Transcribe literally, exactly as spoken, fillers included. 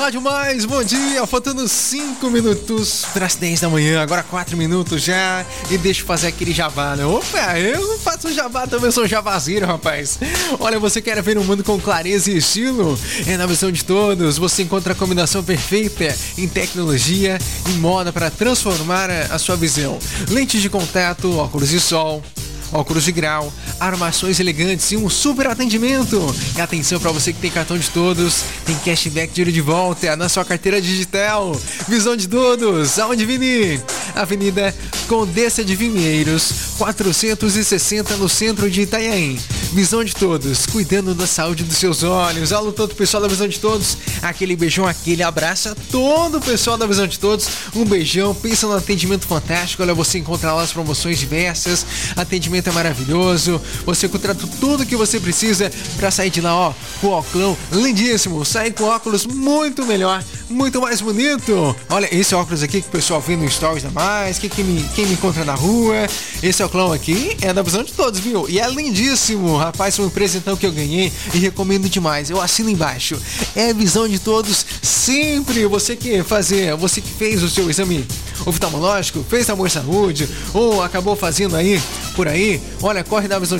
Rádio Mais, bom dia, faltando cinco minutos para as dez da manhã, agora quatro minutos já, e deixa eu fazer aquele jabá, né? Opa, eu faço jabá também, sou javazeiro, rapaz. Olha, você quer ver o mundo com clareza e estilo? É na visão de todos, você encontra a combinação perfeita em tecnologia e moda para transformar a sua visão. Lentes de contato, óculos de sol, óculos de grau, armações elegantes e um super atendimento. E atenção para você que tem cartão de todos, tem cashback dinheiro de volta na sua carteira digital. Visão de todos, aonde, Vini? Avenida Condessa de Vinheiros, quatrocentos e sessenta, no centro de Itanhaém. Visão de todos, cuidando da saúde dos seus olhos. Alô, todo o pessoal da Visão de Todos, aquele beijão, aquele abraço a todo o pessoal da Visão de Todos. Um beijão, pensa no atendimento fantástico. Olha, você encontra lá as promoções diversas, atendimento é maravilhoso, você contrata tudo que você precisa pra sair de lá, ó, com o óculos lindíssimo, sair com óculos muito melhor, muito mais bonito. Olha, esse óculos aqui que o pessoal vê no Stories da Mais, que, que me, quem me encontra na rua, esse óculos aqui é da Visão de Todos, viu? E é lindíssimo, rapaz, foi um presentão que eu ganhei e recomendo demais, eu assino embaixo. É Visão de Todos sempre. Você que fazer, você que fez o seu exame oftalmológico, fez Amor Saúde ou acabou fazendo aí por aí, olha, corre da Visão